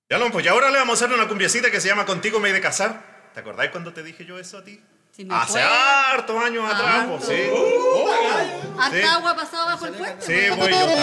Ya lo, pues ya ahora le vamos a hacer una cumbiecita que se llama Contigo me he de casar. ¿Te acordás cuando te dije yo eso a ti? Sí, me Hace acuerdo. hartos años atrás, pues, sí. Harta agua pasaba bajo el puente. Sí, pues yo